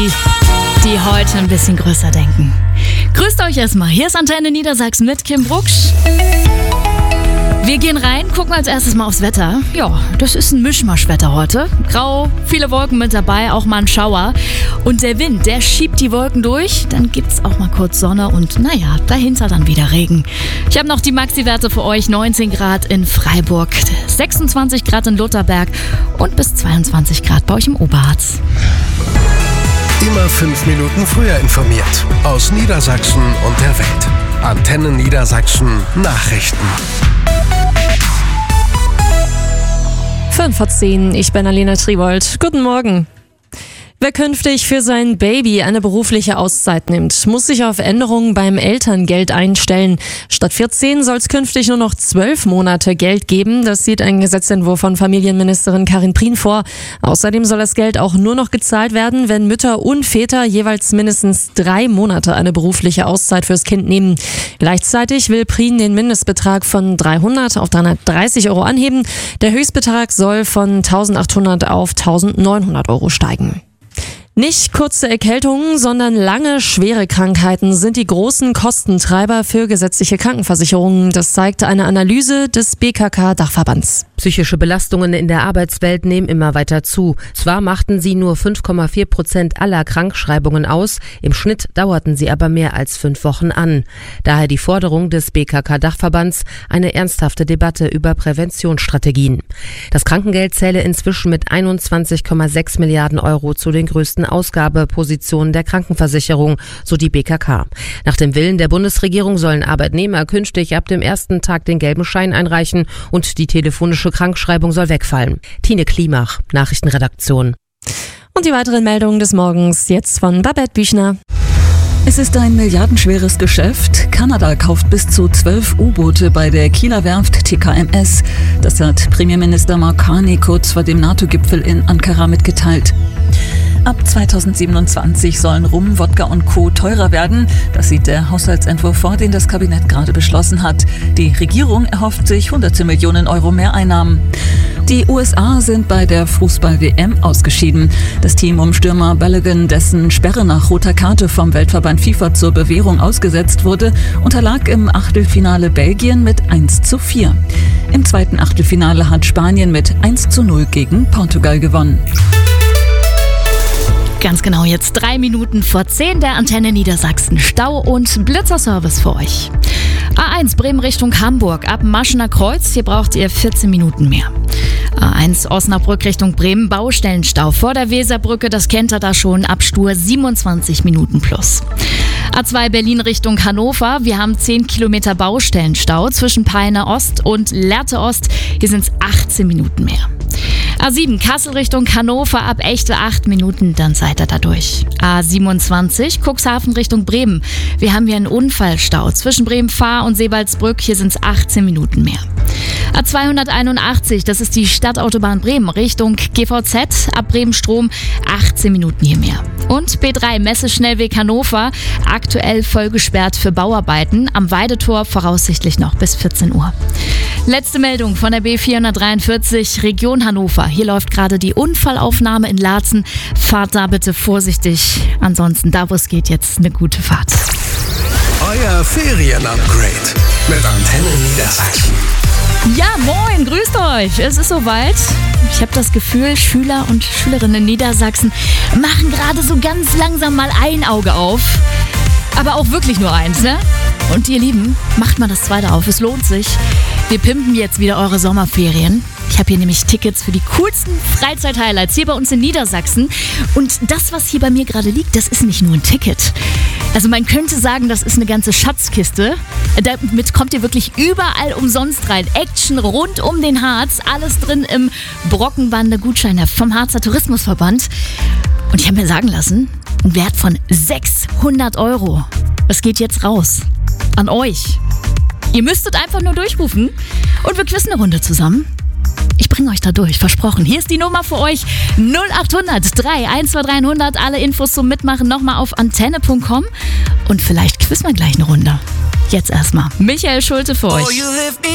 die heute ein bisschen größer denken. Grüßt euch erstmal. Hier ist Antenne Niedersachsen mit Kim Brucksch. Wir gehen rein, gucken als erstes mal aufs Wetter. Ja, das ist ein Mischmaschwetter heute. Grau, viele Wolken mit dabei, auch mal ein Schauer. Und der Wind, der schiebt die Wolken durch. Dann gibt's auch mal kurz Sonne und naja, dahinter dann wieder Regen. Ich habe noch die Maxi-Werte für euch. 19 Grad in Freiburg, 26 Grad in Lutherberg und bis 22 Grad bei euch im Oberharz. Immer 5 Minuten früher informiert. Aus Niedersachsen und der Welt. Antenne Niedersachsen Nachrichten. 5:10, ich bin Alina Tribold. Guten Morgen. Wer künftig für sein Baby eine berufliche Auszeit nimmt, muss sich auf Änderungen beim Elterngeld einstellen. Statt 14 soll es künftig nur noch 12 Monate Geld geben. Das sieht ein Gesetzentwurf von Familienministerin Karin Prien vor. Außerdem soll das Geld auch nur noch gezahlt werden, wenn Mütter und Väter jeweils mindestens 3 Monate eine berufliche Auszeit fürs Kind nehmen. Gleichzeitig will Prien den Mindestbetrag von 300 auf 330 Euro anheben. Der Höchstbetrag soll von 1.800 auf 1.900 Euro steigen. Nicht kurze Erkältungen, sondern lange, schwere Krankheiten sind die großen Kostentreiber für gesetzliche Krankenversicherungen. Das zeigt eine Analyse des BKK-Dachverbands. Psychische Belastungen in der Arbeitswelt nehmen immer weiter zu. Zwar machten sie nur 5,4% aller Krankschreibungen aus, im Schnitt dauerten sie aber mehr als 5 Wochen an. Daher die Forderung des BKK-Dachverbands, eine ernsthafte Debatte über Präventionsstrategien. Das Krankengeld zähle inzwischen mit 21,6 Milliarden Euro zu den größten Ausgabepositionen der Krankenversicherung, so die BKK. Nach dem Willen der Bundesregierung sollen Arbeitnehmer künftig ab dem ersten Tag den gelben Schein einreichen und die telefonische Krankschreibung soll wegfallen. Tine Klimach, Nachrichtenredaktion. Und die weiteren Meldungen des Morgens jetzt von Babette Büchner. Es ist ein milliardenschweres Geschäft. Kanada kauft bis zu 12 U-Boote bei der Kieler Werft TKMS. Das hat Premierminister Mark Carney kurz vor dem NATO-Gipfel in Ankara mitgeteilt. Ab 2027 sollen Rum, Wodka und Co. teurer werden. Das sieht der Haushaltsentwurf vor, den das Kabinett gerade beschlossen hat. Die Regierung erhofft sich hunderte Millionen Euro Mehreinnahmen. Die USA sind bei der Fußball-WM ausgeschieden. Das Team um Stürmer Balogun, dessen Sperre nach roter Karte vom Weltverband FIFA zur Bewährung ausgesetzt wurde, unterlag im Achtelfinale Belgien mit 1:4. Im zweiten Achtelfinale hat Spanien mit 1:0 gegen Portugal gewonnen. Ganz genau, jetzt 3 Minuten vor 10 der Antenne Niedersachsen. Stau- und Blitzerservice für euch. A1 Bremen Richtung Hamburg ab Maschener Kreuz. Hier braucht ihr 14 Minuten mehr. A1 Osnabrück Richtung Bremen, Baustellenstau vor der Weserbrücke. Das kennt ihr da schon, ab Stur 27 Minuten plus. A2 Berlin Richtung Hannover. Wir haben 10 Kilometer Baustellenstau zwischen Peine Ost und Lehrte Ost. Hier sind es 18 Minuten mehr. A7 Kassel Richtung Hannover ab Echte 8 Minuten, dann seid ihr da durch. A27 Cuxhaven Richtung Bremen. Wir haben hier einen Unfallstau zwischen Bremen-Fahr und Seebaldsbrück. Hier sind es 18 Minuten mehr. A281, das ist die Stadtautobahn Bremen Richtung GVZ, ab Bremen-Strom 18 Minuten hier mehr. Und B3 Messe-Schnellweg Hannover, aktuell voll gesperrt für Bauarbeiten, am Weidetor voraussichtlich noch bis 14 Uhr. Letzte Meldung von der B443 Region Hannover. Hier läuft gerade die Unfallaufnahme in Laatzen. Fahrt da bitte vorsichtig. Ansonsten, da wo es geht, jetzt eine gute Fahrt. Euer Ferien-Upgrade mit Antenne Niedersachsen. Ja, moin, grüßt euch. Es ist soweit. Ich habe das Gefühl, Schüler und Schülerinnen in Niedersachsen machen gerade so ganz langsam mal ein Auge auf. Aber auch wirklich nur eins, ne? Und ihr Lieben, macht mal das zweite auf. Es lohnt sich. Wir pimpen jetzt wieder eure Sommerferien. Ich habe hier nämlich Tickets für die coolsten Freizeit-Highlights hier bei uns in Niedersachsen. Und das, was hier bei mir gerade liegt, das ist nicht nur ein Ticket. Also man könnte sagen, das ist eine ganze Schatzkiste. Damit kommt ihr wirklich überall umsonst rein. Action rund um den Harz. Alles drin im Brockenwander-Gutschein vom Harzer Tourismusverband. Und ich habe mir sagen lassen, ein Wert von 600 Euro. Das geht jetzt raus. An euch. Ihr müsstet einfach nur durchrufen und wir quizzen eine Runde zusammen. Ich bringe euch da durch, versprochen. Hier ist die Nummer für euch. 0800 3 123 300. Alle Infos zum Mitmachen nochmal auf antenne.com. Und vielleicht quizzen wir gleich eine Runde. Jetzt erstmal Michael Schulte für euch.